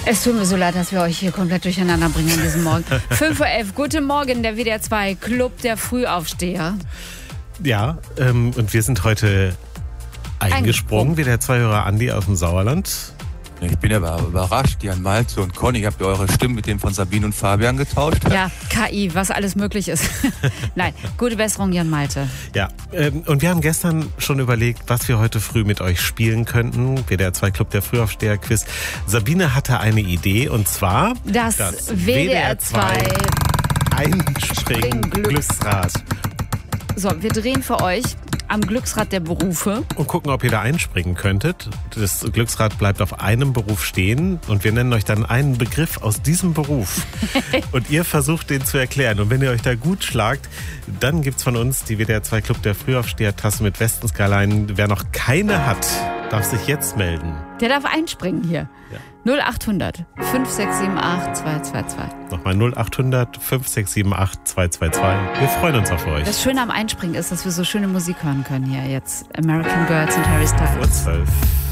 Es tut mir so leid, dass wir euch hier komplett durcheinander bringen an diesem Morgen. 5:11 Uhr, guten Morgen, der WDR 2 Club der Frühaufsteher. Ja, und wir sind heute eingesprungen, WDR 2-Hörer Andi aus dem Sauerland. Ich bin aber überrascht, Jan Malte und Conny, habt ihr eure Stimmen mit denen von Sabine und Fabian getauscht? Ja, KI, was alles möglich ist. Nein, gute Besserung, Jan Malte. Ja, und wir haben gestern schon überlegt, was wir heute früh mit euch spielen könnten. WDR 2 Club der Frühaufsteher-Quiz. Sabine hatte eine Idee, und zwar das WDR 2 Einspringen-Glücksrad. So, wir drehen für euch am Glücksrad der Berufe. Und gucken, ob ihr da einspringen könntet. Das Glücksrad bleibt auf einem Beruf stehen und wir nennen euch dann einen Begriff aus diesem Beruf. Und ihr versucht, den zu erklären. Und wenn ihr euch da gut schlagt, dann gibt's von uns die WDR 2 Club der Frühaufsteher-Tasse mit Westenskalein. Wer noch keine hat, darf sich jetzt melden. Der darf einspringen hier. Ja. 0800 5678 222. Nochmal 0800 5678 222. Wir freuen uns auf euch. Das Schöne am Einspringen ist, dass wir so schöne Musik hören können hier jetzt. American Girls und Harry Styles. Vor 12.